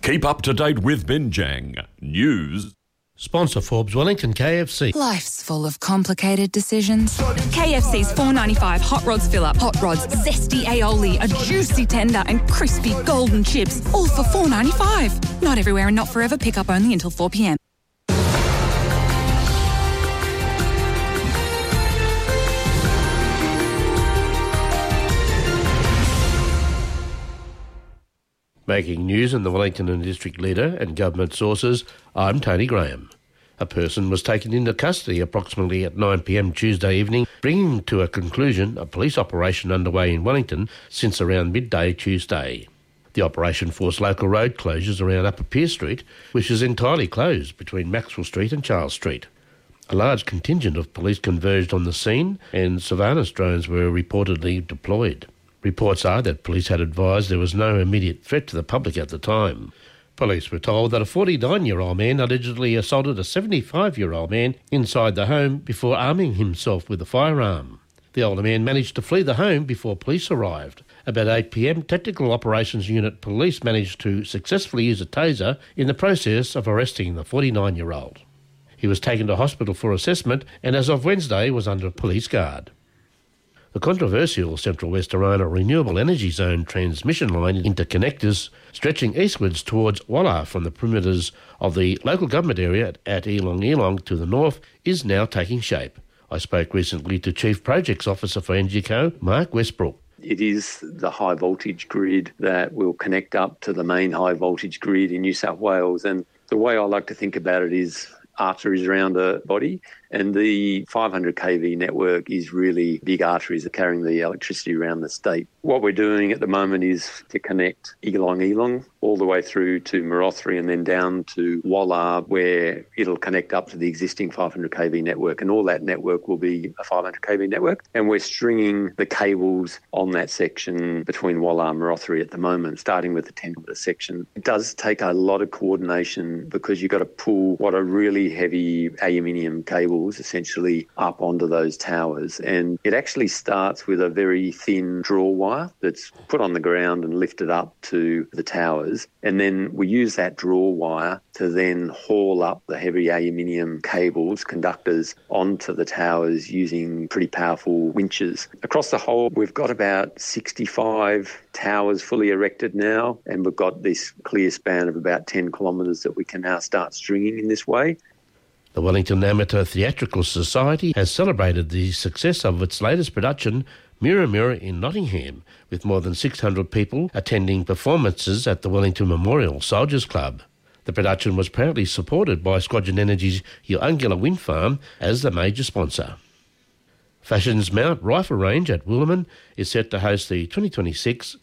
Keep up to date with Binjang News. Sponsor Forbes Wellington KFC. Life's full of complicated decisions. KFC's $4.95 Hot Rods Fill-Up. Hot Rods, zesty aioli, a juicy tender and crispy golden chips. All for $4.95. Not everywhere and not forever. Pick up only until 4 p.m. Making news in the Wellington and District Leader and government sources, I'm Tony Graham. A person was taken into custody approximately at 9 p.m. Tuesday evening, bringing to a conclusion a police operation underway in Wellington since around midday Tuesday. The operation forced local road closures around Upper Pier Street, which is entirely closed between Maxwell Street and Charles Street. A large contingent of police converged on the scene and Surveillance drones were reportedly deployed. Reports are that police had advised there was no immediate threat to the public at the time. Police were told that a 49-year-old man allegedly assaulted a 75-year-old man inside the home before arming himself with a firearm. The older man managed to flee the home before police arrived. About 8 p.m, Tactical Operations Unit police managed to successfully use a taser in the process of arresting the 49-year-old. He was taken to hospital for assessment and as of Wednesday was under police guard. The controversial Central West Orana Renewable Energy Zone transmission line interconnectors stretching eastwards towards Walla from the perimeters of the local government area at Eelong to the north is now taking shape. I spoke recently to Chief Projects Officer for EnergyCo, Mark Westbrook. It is the high voltage grid that will connect up to the main high voltage grid in New South Wales. And the way I like to think about it is arteries around a body, and the 500 kV network is really big arteries carrying the electricity around the state. What we're doing at the moment is to connect Eelong all the way through to Marothry and then down to Walla, where it'll connect up to the existing 500 kV network, and all that network will be a 500 kV network. And we're stringing the cables on that section between Walla and Marothry at the moment, starting with the 10-metre section. It does take a lot of coordination because you've got to pull what are really heavy aluminium cables essentially up onto those towers, and it actually starts with a very thin draw wire that's put on the ground and lifted up to the towers, and then we use that draw wire to then haul up the heavy aluminium cables, conductors, onto the towers using pretty powerful winches. Across the whole, we've got about 65 towers fully erected now, and we've got this clear span of about 10 kilometres that we can now start stringing in this way. The Wellington Amateur Theatrical Society has celebrated the success of its latest production, Mirror Mirror in Nottingham, with more than 600 people attending performances at the Wellington Memorial Soldiers Club. The production was proudly supported by Squadron Energy's Youngula Wind Farm as the major sponsor. Fashion's Mount Rifle Range at Williman is set to host the 2026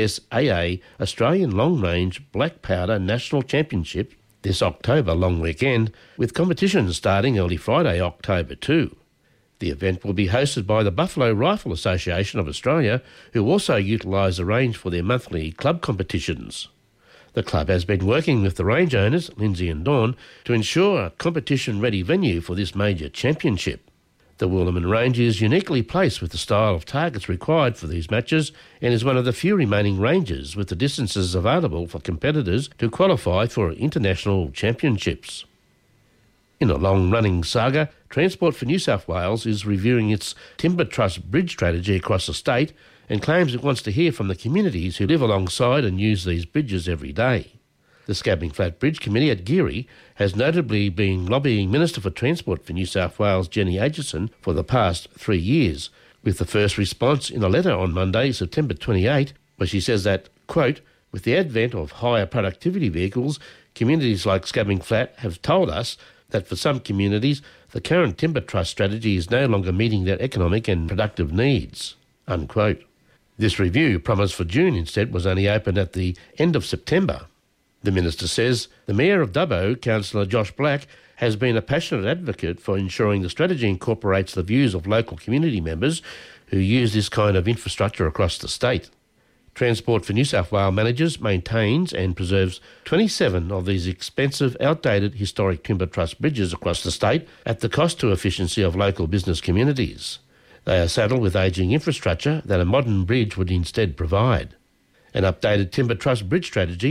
SSAA Australian Long Range Black Powder National Championship this October long weekend, with competitions starting early Friday, October 2. The event will be hosted by the Buffalo Rifle Association of Australia, who also utilise the range for their monthly club competitions. The club has been working with the range owners, Lindsay and Dawn, to ensure a competition-ready venue for this major championship. The Williman Range is uniquely placed with the style of targets required for these matches and is one of the few remaining ranges with the distances available for competitors to qualify for international championships. In a long-running saga, Transport for New South Wales is reviewing its Timber Truss bridge strategy across the state and claims it wants to hear from the communities who live alongside and use these bridges every day. The Scabbing Flat Bridge Committee at Geary has notably been lobbying Minister for Transport for New South Wales, Jenny Aitchison, for the past 3 years, with the first response in a letter on Monday, September 28, where she says that, quote, with the advent of higher productivity vehicles, communities like Scabbing Flat have told us that for some communities, the current timber trust strategy is no longer meeting their economic and productive needs, unquote. This review, promised for June instead, was only opened at the end of September. The Minister says the Mayor of Dubbo, Councillor Josh Black, has been a passionate advocate for ensuring the strategy incorporates the views of local community members who use this kind of infrastructure across the state. Transport for New South Wales manages, maintains and preserves 27 of these expensive, outdated historic timber truss bridges across the state at the cost to efficiency of local business communities. They are saddled with ageing infrastructure that a modern bridge would instead provide. An updated timber truss bridge strategy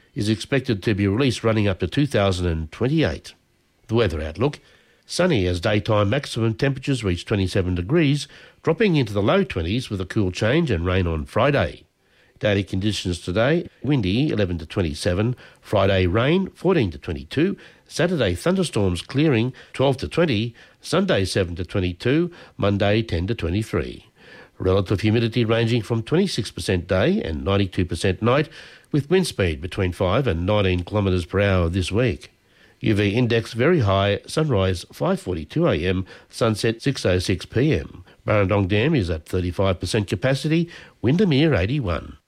is expected to be released running up to 2028. The weather outlook: sunny as daytime maximum temperatures reach 27 degrees, dropping into the low 20s with a cool change and rain on Friday. Daily conditions today: windy 11 to 27, Friday rain 14 to 22, Saturday thunderstorms clearing 12 to 20, Sunday 7 to 22, Monday 10 to 23. Relative humidity ranging from 26% day and 92% night, with wind speed between 5 and 19 kilometres per hour this week. UV index very high, sunrise 5:42am, sunset 6:06pm. Burrendong Dam is at 35% capacity, Windermere 81.